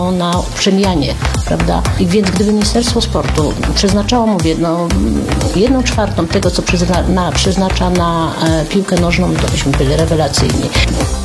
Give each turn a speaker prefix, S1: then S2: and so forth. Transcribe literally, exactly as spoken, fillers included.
S1: na przemijanie, prawda? I więc gdyby Ministerstwo Sportu przeznaczało, mówię, no, jedną czwartą tego, co przyzna, na, przeznacza na e, piłkę nożną, to byśmy byli rewelacyjni.